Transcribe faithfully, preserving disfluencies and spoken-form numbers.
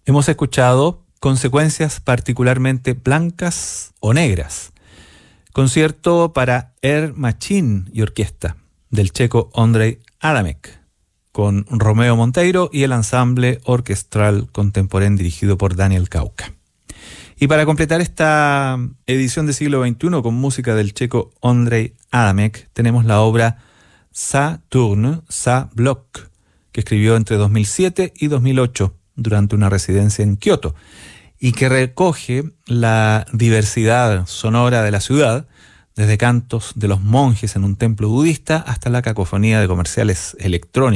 Hemos escuchado Consecuencias particularmente blancas o negras, concierto para Air Machine y orquesta del checo Ondřej Adamek, con Romeo Monteiro y el ensamble orquestral contemporáneo dirigido por Daniel Kauka. Y para completar esta edición de siglo veintiuno con música del checo Ondřej Adamek, tenemos la obra Saturn, Sa Block, que escribió entre dos mil siete y dos mil ocho durante una residencia en Kioto, y que recoge la diversidad sonora de la ciudad, desde cantos de los monjes en un templo budista hasta la cacofonía de comerciales electrónicos